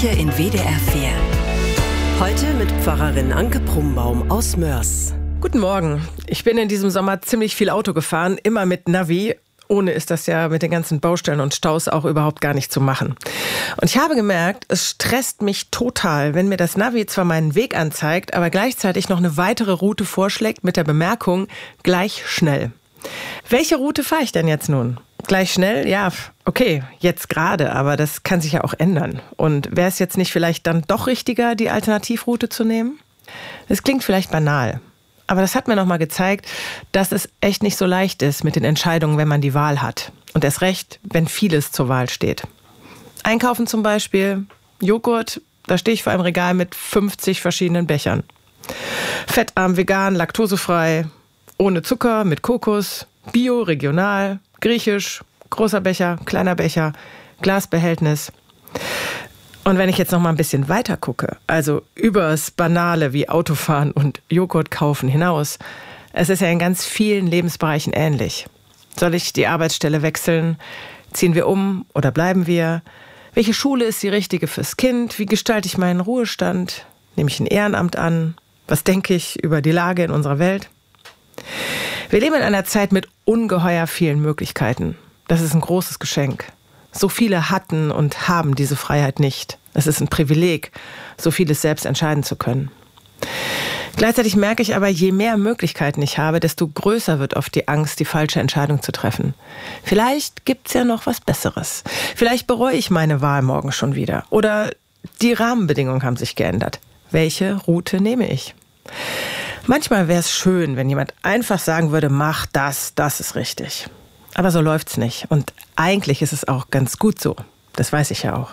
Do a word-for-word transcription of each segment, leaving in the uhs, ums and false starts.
Kirche in W D R vier. Heute mit Pfarrerin Anke Brumbaum aus Mörs. Guten Morgen. Ich bin in diesem Sommer ziemlich viel Auto gefahren, immer mit Navi. Ohne ist das ja mit den ganzen Baustellen und Staus auch überhaupt gar nicht zu machen. Und ich habe gemerkt, es stresst mich total, wenn mir das Navi zwar meinen Weg anzeigt, aber gleichzeitig noch eine weitere Route vorschlägt mit der Bemerkung, gleich schnell. Welche Route fahre ich denn jetzt nun? Gleich schnell? Ja, okay, jetzt gerade, aber das kann sich ja auch ändern. Und wäre es jetzt nicht vielleicht dann doch richtiger, die Alternativroute zu nehmen? Das klingt vielleicht banal. Aber das hat mir nochmal gezeigt, dass es echt nicht so leicht ist mit den Entscheidungen, wenn man die Wahl hat. Und erst recht, wenn vieles zur Wahl steht. Einkaufen zum Beispiel, Joghurt, da stehe ich vor einem Regal mit fünfzig verschiedenen Bechern. Fettarm, vegan, laktosefrei, ohne Zucker, mit Kokos, bio, regional, griechisch, großer Becher, kleiner Becher, Glasbehältnis. Und wenn ich jetzt noch mal ein bisschen weiter gucke, also übers Banale wie Autofahren und Joghurt kaufen hinaus, es ist ja in ganz vielen Lebensbereichen ähnlich. Soll ich die Arbeitsstelle wechseln? Ziehen wir um oder bleiben wir? Welche Schule ist die richtige fürs Kind? Wie gestalte ich meinen Ruhestand? Nehme ich ein Ehrenamt an? Was denke ich über die Lage in unserer Welt? Wir leben in einer Zeit mit ungeheuer vielen Möglichkeiten. Das ist ein großes Geschenk. So viele hatten und haben diese Freiheit nicht. Es ist ein Privileg, so vieles selbst entscheiden zu können. Gleichzeitig merke ich aber, je mehr Möglichkeiten ich habe, desto größer wird oft die Angst, die falsche Entscheidung zu treffen. Vielleicht gibt's ja noch was Besseres. Vielleicht bereue ich meine Wahl morgen schon wieder. Oder die Rahmenbedingungen haben sich geändert. Welche Route nehme ich? Manchmal wäre es schön, wenn jemand einfach sagen würde, mach das, das ist richtig. Aber so läuft's nicht. Und eigentlich ist es auch ganz gut so. Das weiß ich ja auch.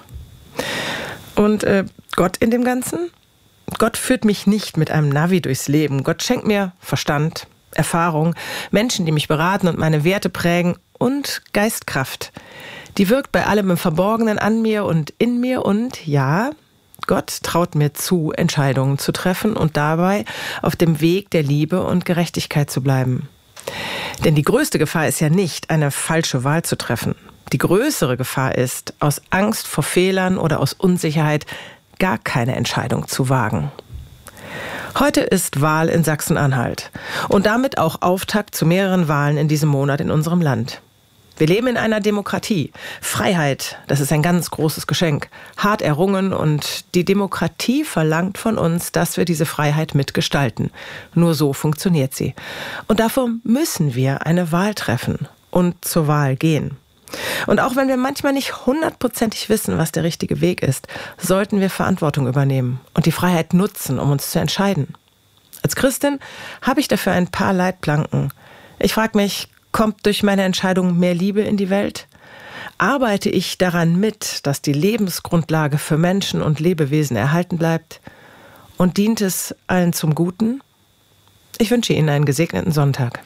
Und äh, Gott in dem Ganzen? Gott führt mich nicht mit einem Navi durchs Leben. Gott schenkt mir Verstand, Erfahrung, Menschen, die mich beraten und meine Werte prägen und Geistkraft. Die wirkt bei allem im Verborgenen an mir und in mir und ja, Gott traut mir zu, Entscheidungen zu treffen und dabei auf dem Weg der Liebe und Gerechtigkeit zu bleiben. Denn die größte Gefahr ist ja nicht, eine falsche Wahl zu treffen. Die größere Gefahr ist, aus Angst vor Fehlern oder aus Unsicherheit gar keine Entscheidung zu wagen. Heute ist Wahl in Sachsen-Anhalt und damit auch Auftakt zu mehreren Wahlen in diesem Monat in unserem Land. Wir leben in einer Demokratie. Freiheit, das ist ein ganz großes Geschenk. Hart errungen und die Demokratie verlangt von uns, dass wir diese Freiheit mitgestalten. Nur so funktioniert sie. Und dafür müssen wir eine Wahl treffen und zur Wahl gehen. Und auch wenn wir manchmal nicht hundertprozentig wissen, was der richtige Weg ist, sollten wir Verantwortung übernehmen und die Freiheit nutzen, um uns zu entscheiden. Als Christin habe ich dafür ein paar Leitplanken. Ich frage mich, kommt durch meine Entscheidung mehr Liebe in die Welt? Arbeite ich daran mit, dass die Lebensgrundlage für Menschen und Lebewesen erhalten bleibt? Und dient es allen zum Guten? Ich wünsche Ihnen einen gesegneten Sonntag.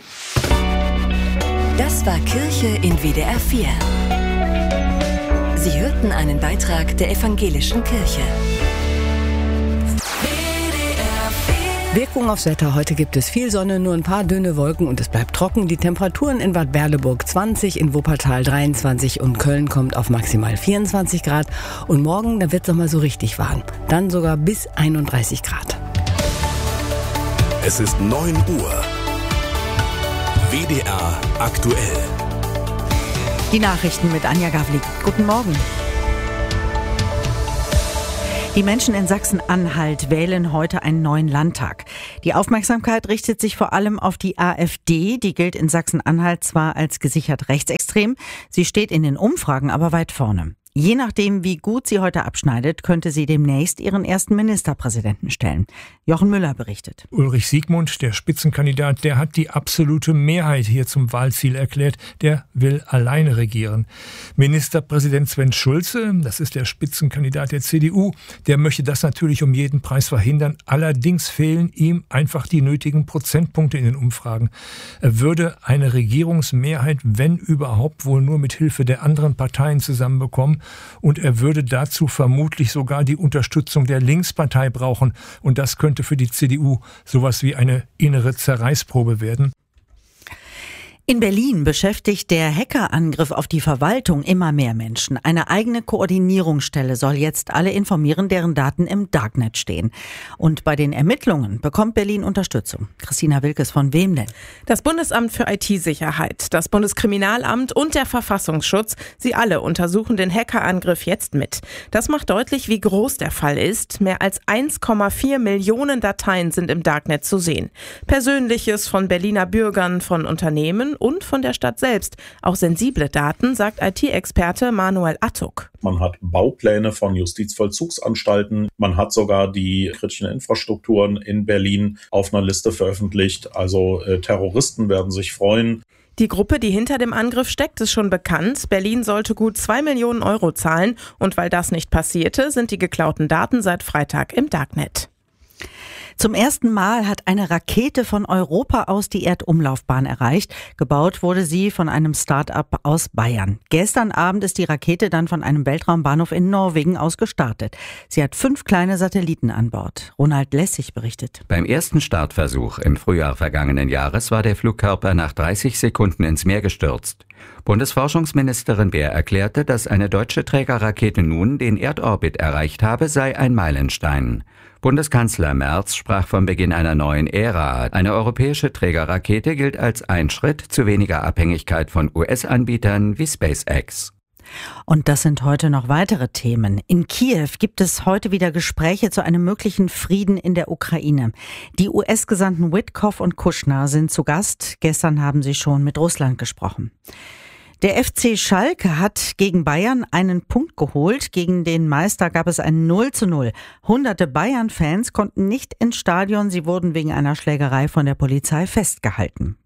Das war Kirche in W D R vier. Sie hörten einen Beitrag der Evangelischen Kirche. Wirkung aufs Wetter. Heute gibt es viel Sonne, nur ein paar dünne Wolken und es bleibt trocken. Die Temperaturen in Bad Berleburg zwanzig, in Wuppertal dreiundzwanzig und Köln kommt auf maximal vierundzwanzig Grad. Und morgen, da wird es nochmal so richtig warm. Dann sogar bis einunddreißig Grad. Es ist neun Uhr. W D R aktuell. Die Nachrichten mit Anja Gavlik. Guten Morgen. Die Menschen in Sachsen-Anhalt wählen heute einen neuen Landtag. Die Aufmerksamkeit richtet sich vor allem auf die AfD. Die gilt in Sachsen-Anhalt zwar als gesichert rechtsextrem, sie steht in den Umfragen aber weit vorne. Je nachdem, wie gut sie heute abschneidet, könnte sie demnächst ihren ersten Ministerpräsidenten stellen. Jochen Müller berichtet. Ulrich Siegmund, der Spitzenkandidat, der hat die absolute Mehrheit hier zum Wahlziel erklärt. Der will alleine regieren. Ministerpräsident Sven Schulze, das ist der Spitzenkandidat der C D U, der möchte das natürlich um jeden Preis verhindern. Allerdings fehlen ihm einfach die nötigen Prozentpunkte in den Umfragen. Er würde eine Regierungsmehrheit, wenn überhaupt, wohl nur mit Hilfe der anderen Parteien zusammenbekommen. Und er würde dazu vermutlich sogar die Unterstützung der Linkspartei brauchen. Und das könnte für die C D U sowas wie eine innere Zerreißprobe werden. In Berlin beschäftigt der Hackerangriff auf die Verwaltung immer mehr Menschen. Eine eigene Koordinierungsstelle soll jetzt alle informieren, deren Daten im Darknet stehen. Und bei den Ermittlungen bekommt Berlin Unterstützung. Christina Wilkes, von wem denn? Das Bundesamt für I T-Sicherheit, das Bundeskriminalamt und der Verfassungsschutz, sie alle untersuchen den Hackerangriff jetzt mit. Das macht deutlich, wie groß der Fall ist. Mehr als eins Komma vier Millionen Dateien sind im Darknet zu sehen. Persönliches von Berliner Bürgern, von Unternehmen und von der Stadt selbst. Auch sensible Daten, sagt I T-Experte Manuel Attuk. Man hat Baupläne von Justizvollzugsanstalten. Man hat sogar die kritischen Infrastrukturen in Berlin auf einer Liste veröffentlicht. Also äh, Terroristen werden sich freuen. Die Gruppe, die hinter dem Angriff steckt, ist schon bekannt. Berlin sollte gut zwei Millionen Euro zahlen. Und weil das nicht passierte, sind die geklauten Daten seit Freitag im Darknet. Zum ersten Mal hat eine Rakete von Europa aus die Erdumlaufbahn erreicht. Gebaut wurde sie von einem Start-up aus Bayern. Gestern Abend ist die Rakete dann von einem Weltraumbahnhof in Norwegen aus gestartet. Sie hat fünf kleine Satelliten an Bord. Ronald Lessig berichtet. Beim ersten Startversuch im Frühjahr vergangenen Jahres war der Flugkörper nach dreißig Sekunden ins Meer gestürzt. Bundesforschungsministerin Beer erklärte, dass eine deutsche Trägerrakete nun den Erdorbit erreicht habe, sei ein Meilenstein. Bundeskanzler Merz sprach vom Beginn einer neuen Ära. Eine europäische Trägerrakete gilt als ein Schritt zu weniger Abhängigkeit von U S-Anbietern wie SpaceX. Und das sind heute noch weitere Themen. In Kiew gibt es heute wieder Gespräche zu einem möglichen Frieden in der Ukraine. Die U S-Gesandten Witkoff und Kushner sind zu Gast. Gestern haben sie schon mit Russland gesprochen. Der F C Schalke hat gegen Bayern einen Punkt geholt. Gegen den Meister gab es ein null zu null. Hunderte Bayern-Fans konnten nicht ins Stadion. Sie wurden wegen einer Schlägerei von der Polizei festgehalten.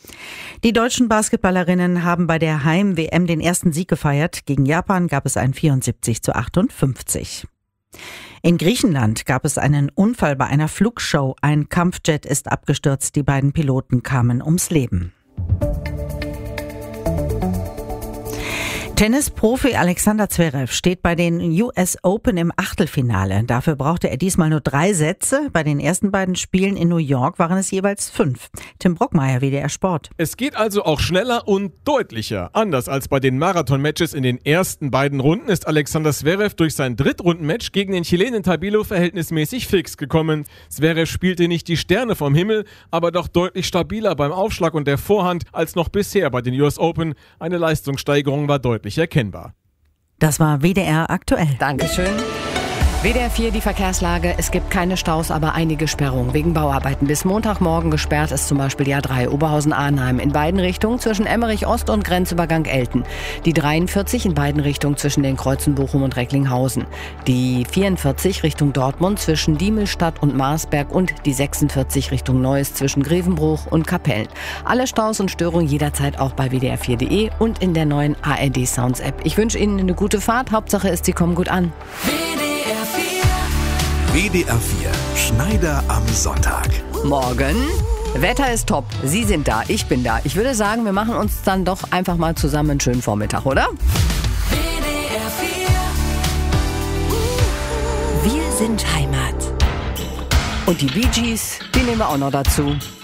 Die deutschen Basketballerinnen haben bei der Heim-W M den ersten Sieg gefeiert. Gegen Japan gab es ein vierundsiebzig zu achtundfünfzig. In Griechenland gab es einen Unfall bei einer Flugshow. Ein Kampfjet ist abgestürzt. Die beiden Piloten kamen ums Leben. Tennisprofi Alexander Zverev steht bei den U S Open im Achtelfinale. Dafür brauchte er diesmal nur drei Sätze. Bei den ersten beiden Spielen in New York waren es jeweils fünf. Tim Brockmeier, W D R Sport. Es geht also auch schneller und deutlicher. Anders als bei den Marathon-Matches in den ersten beiden Runden ist Alexander Zverev durch sein Drittrundenmatch gegen den Chilenen Tabilo verhältnismäßig fix gekommen. Zverev spielte nicht die Sterne vom Himmel, aber doch deutlich stabiler beim Aufschlag und der Vorhand als noch bisher bei den U S Open. Eine Leistungssteigerung war deutlich erkennbar. Das war W D R aktuell. Dankeschön. W D R vier, die Verkehrslage. Es gibt keine Staus, aber einige Sperrungen wegen Bauarbeiten. Bis Montagmorgen gesperrt ist zum Beispiel die A drei Oberhausen-Arnheim in beiden Richtungen zwischen Emmerich Ost und Grenzübergang Elten. Die dreiundvierzig in beiden Richtungen zwischen den Kreuzen Bochum und Recklinghausen. Die vierundvierzig Richtung Dortmund zwischen Diemelstadt und Marsberg und die sechsundvierzig Richtung Neuss zwischen Grevenbruch und Kapellen. Alle Staus und Störungen jederzeit auch bei W D R vier Punkt de und in der neuen A R D Sounds App. Ich wünsche Ihnen eine gute Fahrt. Hauptsache ist, Sie kommen gut an. W D R vier. Schneider am Sonntag. Morgen. Wetter ist top. Sie sind da, ich bin da. Ich würde sagen, wir machen uns dann doch einfach mal zusammen einen schönen Vormittag, oder? W D R vier. Wir sind Heimat. Und die Bee Gees, die nehmen wir auch noch dazu.